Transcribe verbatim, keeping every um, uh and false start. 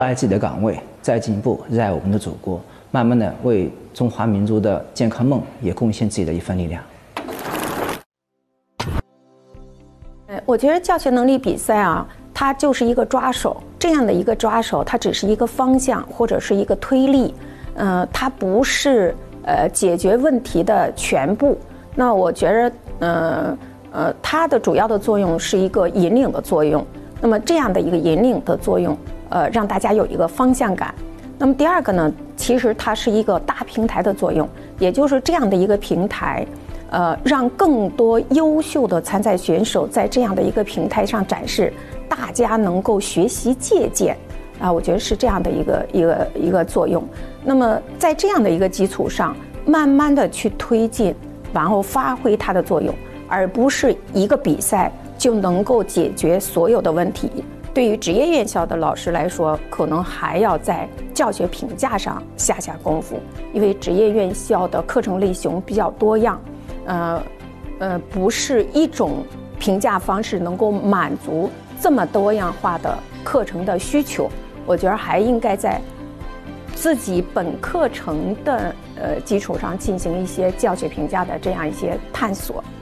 爱自己的岗位，再进一步热爱我们的祖国，慢慢的为中华民族的健康梦也贡献自己的一份力量。 我觉得教学能力比赛啊，它就是一个抓手，这样的一个抓手，它只是一个方向或者是一个推力，呃，它不是呃解决问题的全部。那我觉得，呃呃，它的主要的作用是一个引领的作用。那么这样的一个引领的作用，呃，让大家有一个方向感。那么第二个呢，其实它是一个大平台的作用，也就是这样的一个平台，呃，让更多优秀的参赛选手在这样的一个平台上展示，大家能够学习借鉴，啊，我觉得是这样的一个一个一个作用。那么在这样的一个基础上，慢慢的去推进，然后发挥它的作用，而不是一个比赛就能够解决所有的问题。对于职业院校的老师来说，可能还要在教学评价上下下功夫，因为职业院校的课程类型比较多样，呃，呃，不是一种评价方式能够满足这么多样化的课程的需求。我觉得还应该在自己本课程的呃基础上进行一些教学评价的这样一些探索。